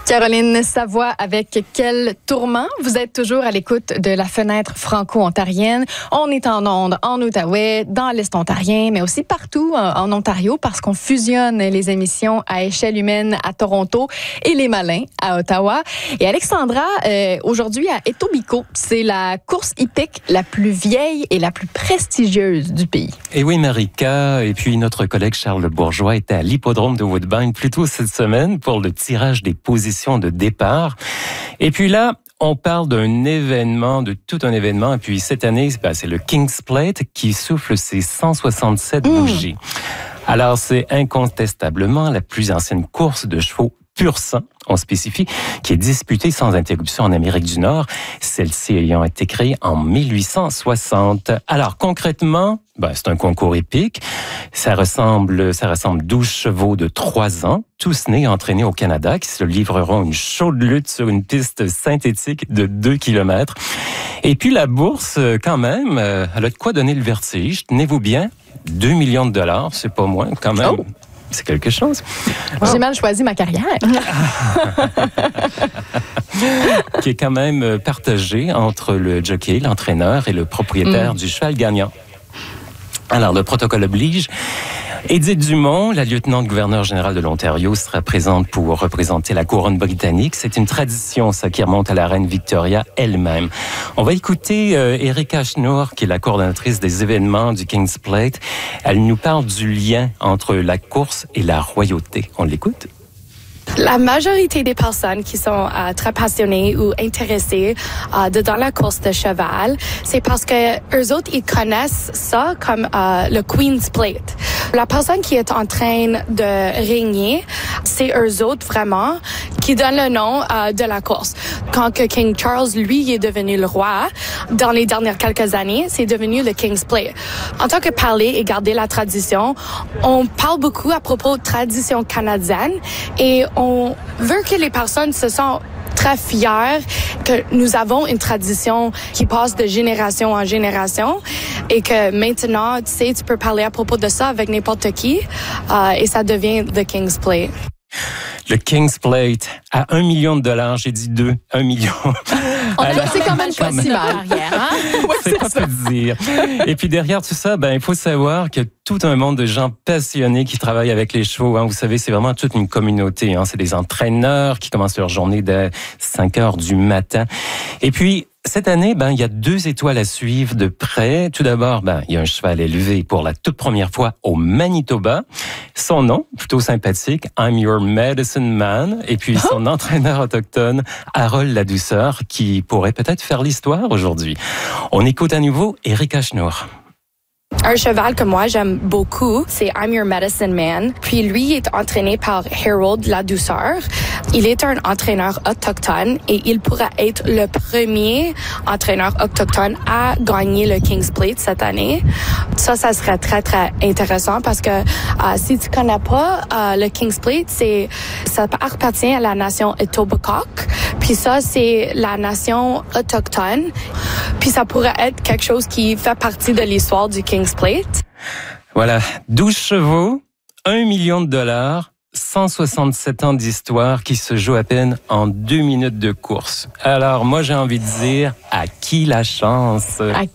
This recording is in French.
Caroline Savoie avec Quel tourment. Vous êtes toujours à l'écoute de la fenêtre franco-ontarienne. On est en ondes en Outaouais, dans l'Est ontarien, mais aussi partout en Ontario parce qu'on fusionne les émissions à échelle humaine à Toronto et Les Malins à Ottawa. Et Alexandra, aujourd'hui à Etobicoke, c'est la course hippique la plus vieille et la plus prestigieuse du pays. Et oui, Marika, et puis notre collègue Charles Bourgeois était à l'hippodrome de Woodbine plus tôt cette semaine pour le tirage des positions de départ. Et puis là, on parle d'un événement, de tout un événement. Et puis cette année, c'est le King's Plate qui souffle ses 167 bougies. Alors, c'est incontestablement la plus ancienne course de chevaux pur sang, on spécifie, qui est disputée sans interruption en Amérique du Nord, celle-ci ayant été créée en 1860. Alors, concrètement, c'est un concours épique. Ça ressemble 12 chevaux de 3 ans, tous nés et entraînés au Canada, qui se livreront une chaude lutte sur une piste synthétique de 2 km. Et puis, la bourse, quand même, elle a de quoi donner le vertige. Tenez-vous bien, 2 millions de dollars, c'est pas moins, quand même. Oh. C'est quelque chose. J'ai mal choisi ma carrière. Qui est quand même partagé entre le jockey, l'entraîneur et le propriétaire du cheval gagnant. Alors, le protocole oblige. Édith Dumont, la lieutenant-gouverneur générale de l'Ontario, sera présente pour représenter la couronne britannique. C'est une tradition, ça, qui remonte à la reine Victoria elle-même. On va écouter Erika Schnoor, qui est la coordonnatrice des événements du King's Plate. Elle nous parle du lien entre la course et la royauté. On l'écoute? La majorité des personnes qui sont très passionnées ou intéressées dans la course de cheval, c'est parce que eux autres, ils connaissent ça comme le Queen's Plate. La personne qui est en train de régner, c'est eux autres vraiment qui donnent le nom de la course. Quand que King Charles, lui, est devenu le roi, dans les dernières quelques années, c'est devenu le King's Plate. En tant que parler et garder la tradition, on parle beaucoup à propos de tradition canadienne et on veut que les personnes se sentent très fiers que nous avons une tradition qui passe de génération en génération et que maintenant, tu sais, tu peux parler à propos de ça avec n'importe qui et ça devient the King's Plate. Le King's Plate à 1 million de dollars, j'ai dit 1 million. C'est quand même pas si mal. C'est pas peu dire. Et puis derrière tout ça, il faut savoir qu'il y a tout un monde de gens passionnés qui travaillent avec les chevaux. Vous savez, c'est vraiment toute une communauté. C'est des entraîneurs qui commencent leur journée dès 5 heures du matin. Et puis, cette année, il y a 2 étoiles à suivre de près. Tout d'abord, il y a un cheval élevé pour la toute première fois au Manitoba. Son nom, plutôt sympathique, I'm Your Medicine Man. Et puis son entraîneur autochtone, Harold Ladouceur, qui pourrait peut-être faire l'histoire aujourd'hui. On écoute à nouveau Erika Schnoor. Un cheval que moi j'aime beaucoup, c'est I'm Your Medicine Man. Puis lui est entraîné par Harold Ladouceur. Il est un entraîneur autochtone et il pourra être le premier entraîneur autochtone à gagner le King's Plate cette année. Ça serait très, très intéressant parce que si tu connais pas le King's Plate, ça appartient à la nation Etobicoke. Puis ça, c'est la nation autochtone. Puis ça pourrait être quelque chose qui fait partie de l'histoire du King's Plate. Voilà, 12 chevaux, 1 million de dollars, 167 ans d'histoire qui se joue à peine en 2 minutes de course. Alors, moi, j'ai envie de dire, à qui la chance?